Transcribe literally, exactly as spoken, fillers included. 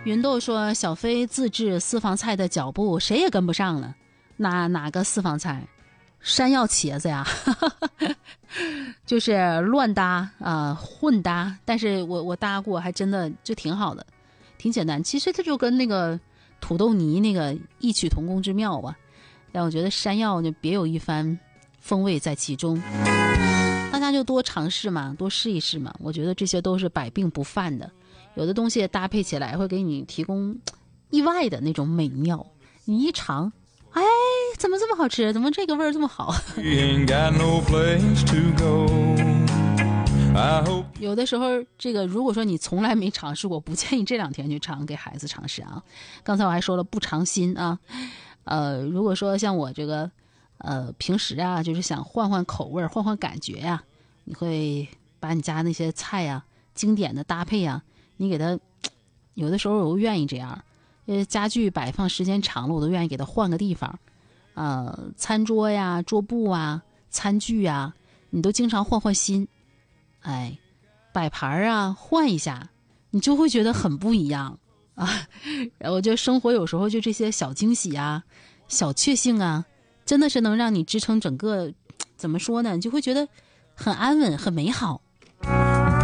云豆说小飞自制私房菜的脚步谁也跟不上了，哪哪个私房菜？山药茄子呀就是乱搭啊、呃、混搭，但是我我搭过还真的就挺好的，挺简单，其实它就跟那个土豆泥那个异曲同工之妙吧，但我觉得山药就别有一番风味在其中，大家就多尝试嘛，多试一试嘛，我觉得这些都是百病不犯的，有的东西搭配起来会给你提供意外的那种美妙，你一尝，哎，怎么这么好吃，怎么这个味儿这么好有的时候这个如果说你从来没尝试过，不建议这两天去尝，给孩子尝试啊。刚才我还说了不尝新啊，呃，如果说像我这个呃平时啊就是想换换口味换换感觉呀、啊，你会把你家那些菜呀、啊、经典的搭配啊，你给它有的时候我都愿意这样，呃家具摆放时间长了我都愿意给它换个地方，呃餐桌呀桌布啊餐具啊你都经常换换新，哎，摆盘啊换一下，你就会觉得很不一样啊！我觉得生活有时候就这些小惊喜啊、小确幸啊，真的是能让你支撑整个，怎么说呢？你就会觉得很安稳、很美好。